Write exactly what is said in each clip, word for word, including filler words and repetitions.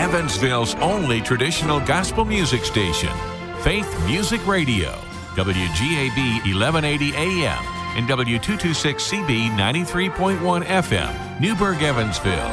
Evansville's only traditional gospel music station, Faith Music Radio, W G A B eleven eighty A M and W two twenty-six C B ninety-three point one F M, Newburgh, Evansville.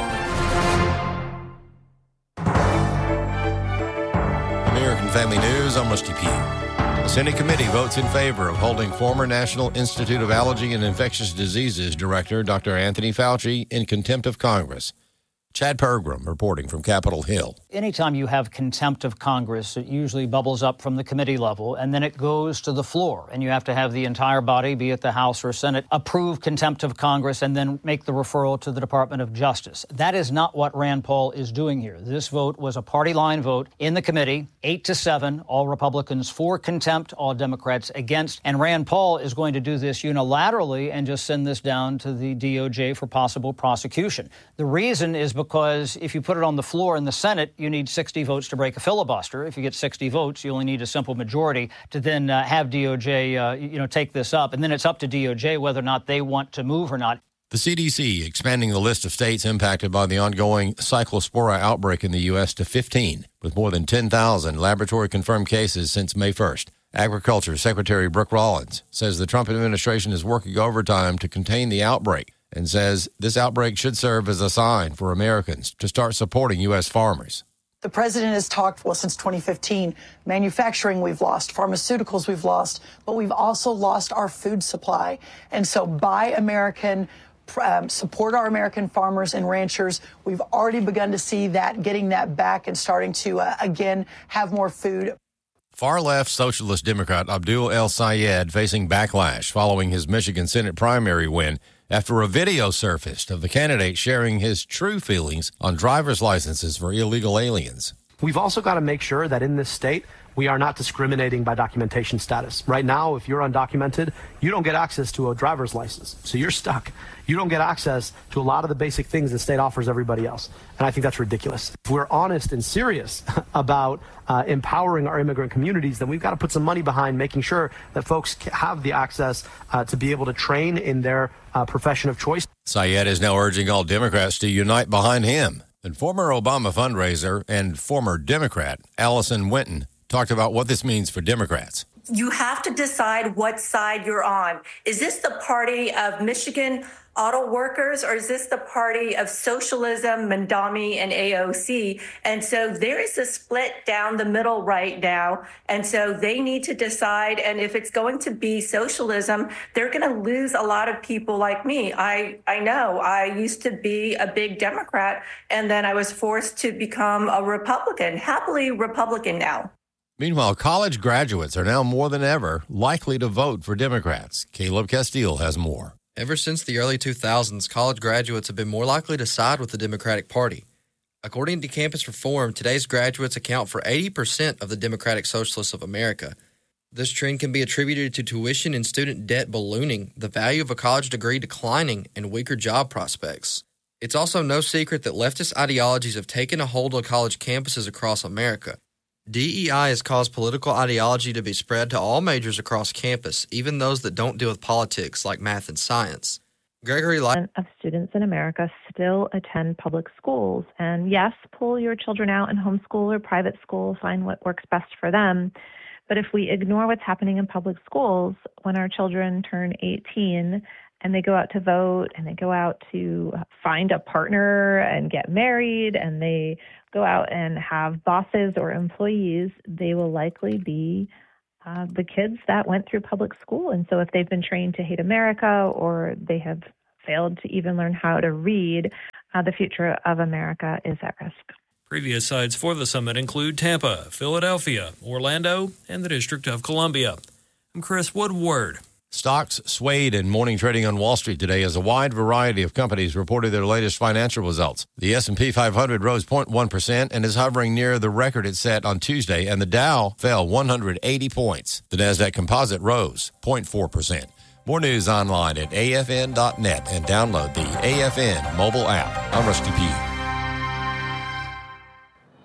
American Family News, I'm Rusty Pugh. The Senate committee votes in favor of holding former National Institute of Allergy and Infectious Diseases Director Doctor Anthony Fauci in contempt of Congress. Chad Pergram reporting from Capitol Hill. Anytime you have contempt of Congress, it usually bubbles up from the committee level, and then it goes to the floor. And you have to have the entire body, be it the House or Senate, approve contempt of Congress and then make the referral to the Department of Justice. That is not what Rand Paul is doing here. This vote was a party line vote in the committee, eight to seven, all Republicans for contempt, all Democrats against. And Rand Paul is going to do this unilaterally and just send this down to the D O J for possible prosecution. The reason is because Because if you put it on the floor in the Senate, you need sixty votes to break a filibuster. If you get sixty votes, you only need a simple majority to then uh, have D O J, uh, you know, take this up. And then it's up to D O J whether or not they want to move or not. The C D C expanding the list of states impacted by the ongoing cyclospora outbreak in the U S to fifteen, with more than ten thousand laboratory-confirmed cases since May first. Agriculture Secretary Brooke Rollins says the Trump administration is working overtime to contain the outbreak, and says this outbreak should serve as a sign for Americans to start supporting U S farmers. The president has talked, well, since twenty fifteen, manufacturing we've lost, pharmaceuticals we've lost, but we've also lost our food supply. And so buy American, um, support our American farmers and ranchers. We've already begun to see that, getting that back and starting to, uh, again, have more food. Far-left Socialist Democrat Abdul El-Sayed facing backlash following his Michigan Senate primary win after a video surfaced of the candidate sharing his true feelings on driver's licenses for illegal aliens. We've also got to make sure that in this state, we are not discriminating by documentation status. Right now, if you're undocumented, you don't get access to a driver's license, so you're stuck. You don't get access to a lot of the basic things the state offers everybody else, and I think that's ridiculous. If we're honest and serious about uh, empowering our immigrant communities, then we've got to put some money behind making sure that folks have the access uh, to be able to train in their uh, profession of choice. Sayed is now urging all Democrats to unite behind him. And former Obama fundraiser and former Democrat Allison Winton talked about what this means for Democrats. You have to decide what side you're on. Is this the party of Michigan auto workers, or is this the party of socialism, Mandami, and A O C? And so there is a split down the middle right now. And so they need to decide. And if it's going to be socialism, they're going to lose a lot of people like me. I, I know I used to be a big Democrat, and then I was forced to become a Republican, happily Republican now. Meanwhile, college graduates are now more than ever likely to vote for Democrats. Caleb Castile has more. Ever since the early two thousands, college graduates have been more likely to side with the Democratic Party. According to Campus Reform, today's graduates account for eighty percent of the Democratic Socialists of America. This trend can be attributed to tuition and student debt ballooning, the value of a college degree declining, and weaker job prospects. It's also no secret that leftist ideologies have taken a hold of college campuses across America. D E I has caused political ideology to be spread to all majors across campus, even those that don't deal with politics like math and science. Gregory Light of students in America still attend public schools. And yes, pull your children out and homeschool or private school, find what works best for them. But if we ignore what's happening in public schools, when our children turn eighteen and they go out to vote and they go out to find a partner and get married and they go out and have bosses or employees, they will likely be uh, the kids that went through public school. And so if they've been trained to hate America or they have failed to even learn how to read, uh, the future of America is at risk. Previous sites for the summit include Tampa, Philadelphia, Orlando, and the District of Columbia. I'm Chris Woodward. Stocks swayed in morning trading on Wall Street today as a wide variety of companies reported their latest financial results. The S and P five hundred rose zero point one percent and is hovering near the record it set on Tuesday, and the Dow fell one hundred eighty points. The Nasdaq Composite rose zero point four percent. More news online at A F N dot net and download the A F N mobile app. I'm Rusty Pugh.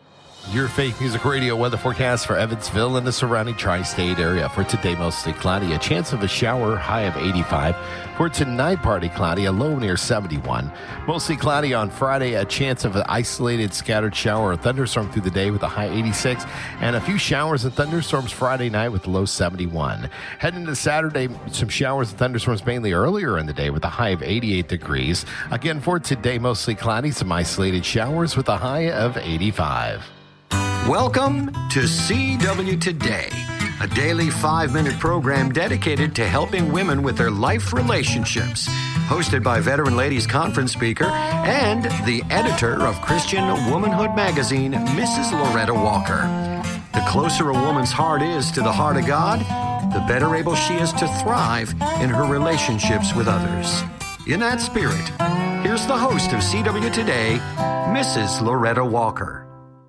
Your Faith Music Radio weather forecast for Evansville and the surrounding tri-state area. For today, mostly cloudy, a chance of a shower, high of eighty-five. For tonight, partly cloudy, a low near seventy-one. Mostly cloudy on Friday, a chance of an isolated scattered shower or thunderstorm through the day with a high eighty-six. And a few showers and thunderstorms Friday night with a low seventy-one. Heading into Saturday, some showers and thunderstorms mainly earlier in the day with a high of eighty-eight degrees. Again, for today, mostly cloudy, some isolated showers with a high of eighty-five. Welcome to C W Today, a daily five-minute program dedicated to helping women with their life relationships. Hosted by Veteran Ladies Conference speaker and the editor of Christian Womanhood magazine, Missus Loretta Walker. The closer a woman's heart is to the heart of God, the better able she is to thrive in her relationships with others. In that spirit, here's the host of C W Today, Missus Loretta Walker.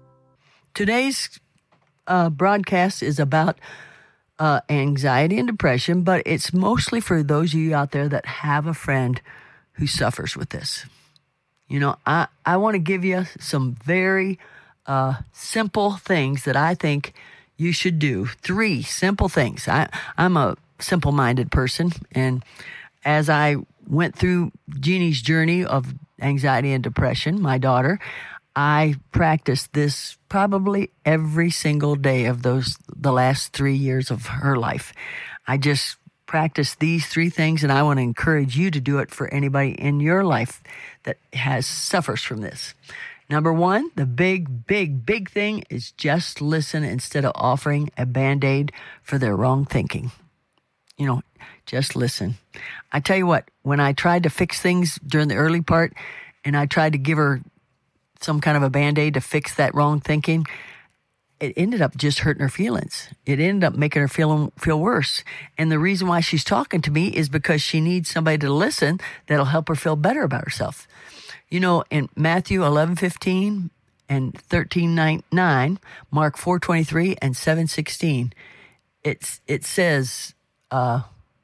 Today's uh, broadcast is about uh, anxiety and depression, but it's mostly for those of you out there that have a friend who suffers with this. You know, I, I want to give you some very uh, simple things that I think you should do. Three simple things. I, I'm a simple-minded person, and as I went through Jeannie's journey of anxiety and depression, my daughter, I practiced this probably every single day of those the last three years of her life. I just practiced these three things, and I want to encourage you to do it for anybody in your life that has suffers from this. Number one, the big, big, big thing is just listen instead of offering a Band-Aid for their wrong thinking. You know, just listen. I tell you what, when I tried to fix things during the early part, and I tried to give her some kind of a Band-Aid to fix that wrong thinking, it ended up just hurting her feelings. It ended up making her feel feel worse. And the reason why she's talking to me is because she needs somebody to listen that'll help her feel better about herself. You know, in Matthew eleven fifteen and thirteen nine, Mark four twenty-three and seven sixteen, it's it says uh,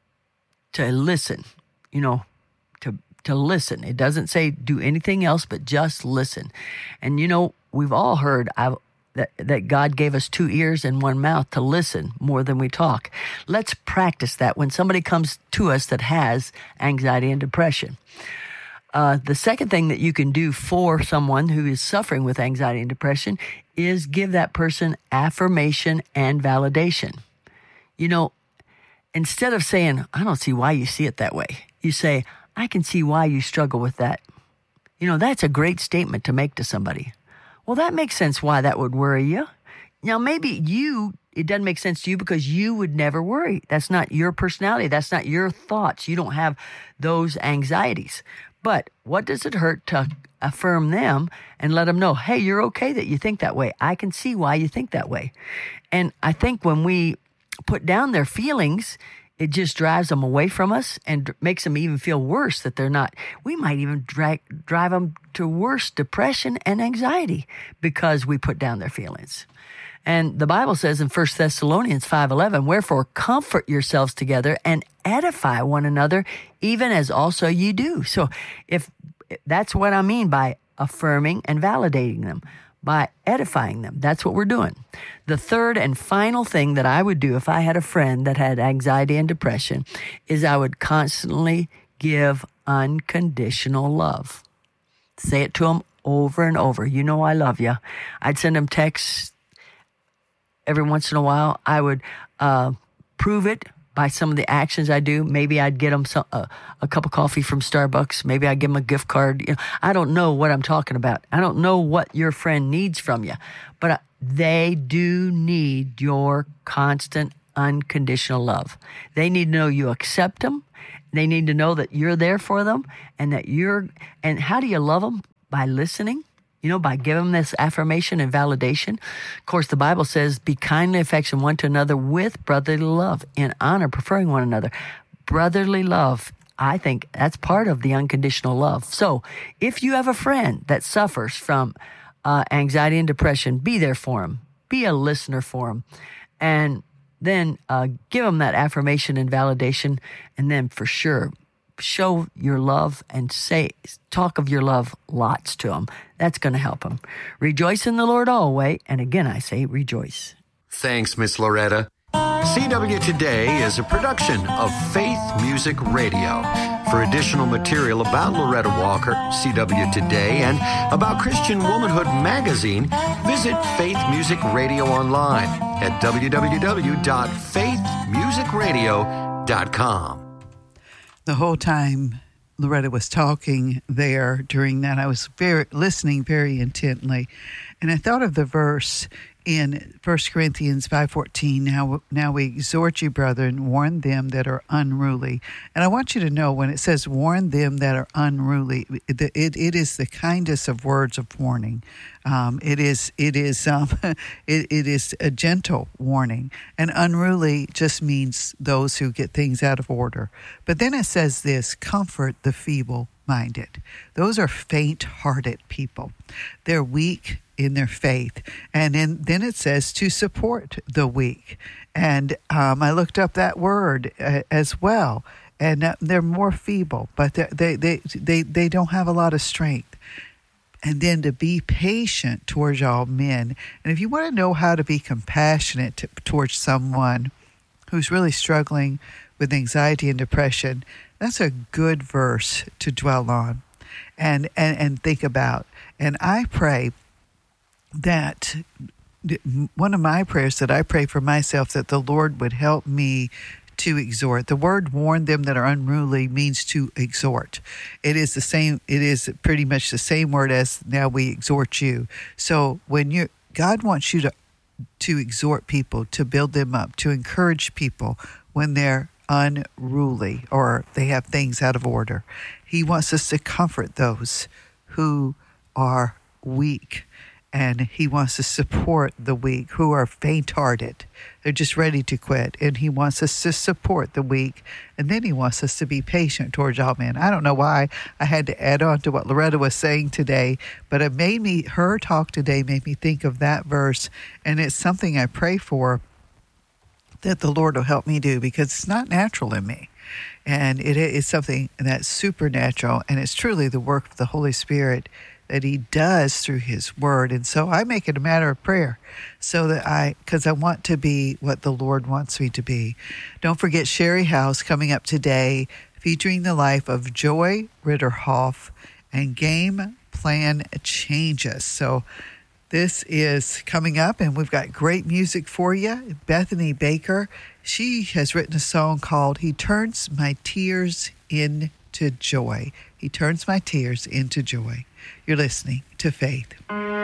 to listen. You know, to to listen. It doesn't say do anything else, but just listen. And, you know, we've all heard I've, that, that God gave us two ears and one mouth to listen more than we talk. Let's practice that when somebody comes to us that has anxiety and depression. Uh, the second thing that you can do for someone who is suffering with anxiety and depression is give that person affirmation and validation. You know, instead of saying, I don't see why you see it that way, you say, I can see why you struggle with that. You know, that's a great statement to make to somebody. Well, that makes sense why that would worry you. Now, maybe you, it doesn't make sense to you because you would never worry. That's not your personality. That's not your thoughts. You don't have those anxieties. But what does it hurt to affirm them and let them know, hey, you're okay that you think that way. I can see why you think that way. And I think when we put down their feelings, it just drives them away from us and makes them even feel worse that they're not. We might even drag, drive them to worse depression and anxiety because we put down their feelings. And the Bible says in First Thessalonians five eleven, wherefore comfort yourselves together and edify one another, even as also you do. So if that's what I mean by affirming and validating them, by edifying them. That's what we're doing. The third and final thing that I would do if I had a friend that had anxiety and depression is I would constantly give unconditional love. Say it to them over and over. You know I love you. I'd send them texts every once in a while. I would uh, prove it by some of the actions I do. Maybe I'd get them some, uh, a cup of coffee from Starbucks. Maybe I'd give them a gift card. You know, I don't know what I'm talking about. I don't know what your friend needs from you, but uh, they do need your constant, unconditional love. They need to know you accept them. They need to know that you're there for them and that you're, and how do you love them? By listening. You know, by giving them this affirmation and validation. Of course, the Bible says, be kindly affectionate one to another with brotherly love, in honor, preferring one another. Brotherly love, I think that's part of the unconditional love. So if you have a friend that suffers from uh, anxiety and depression, be there for them. Be a listener for them. And then uh, give them that affirmation and validation. And then for sure, show your love and say, talk of your love lots to them. That's going to help them. Rejoice in the Lord always. And again, I say rejoice. Thanks, Miss Loretta. C W Today is a production of Faith Music Radio. For additional material about Loretta Walker, C W Today, and about Christian Womanhood Magazine, visit Faith Music Radio online at w w w dot faith music radio dot com. The whole time Loretta was talking there during that, I was very listening very intently, and I thought of the verse in First Corinthians five fourteen, now, now we exhort you, brethren, warn them that are unruly. And I want you to know, when it says warn them that are unruly, it, it, it is the kindest of words of warning. Um, it is it is um, it, it is a gentle warning. And unruly just means those who get things out of order. But then it says this, comfort the feeble-minded. Those are faint-hearted people. They're weak in their faith. And then, then it says to support the weak. And um, I looked up that word uh, as well. And uh, they're more feeble, but they, they, they, they don't have a lot of strength. And then to be patient towards all men. And if you want to know how to be compassionate to, towards someone who's really struggling with anxiety and depression, that's a good verse to dwell on and, and, and think about. And I pray that one of my prayers that I pray for myself, that the Lord would help me to exhort. The word warn them that are unruly means to exhort. It is the same, it is pretty much the same word as now we exhort you. So when you God wants you to to exhort people, to build them up, to encourage people when they're unruly or they have things out of order. He wants us to comfort those who are weak. And he wants to support the weak who are faint-hearted. They're just ready to quit. And he wants us to support the weak. And then he wants us to be patient towards all men. I don't know why I had to add on to what Loretta was saying today, but it made me, her talk today made me think of that verse. And it's something I pray for that the Lord will help me do, because it's not natural in me. And it is something that's supernatural. And it's truly the work of the Holy Spirit that he does through his word. And so I make it a matter of prayer so that I, because I want to be what the Lord wants me to be. Don't forget Sherry House coming up today, featuring the life of Joy Ritterhoff and Game Plan Changes. So this is coming up, and we've got great music for you. Bethany Baker, she has written a song called He Turns My Tears Into Joy. He turns my tears into joy. You're listening to Faith.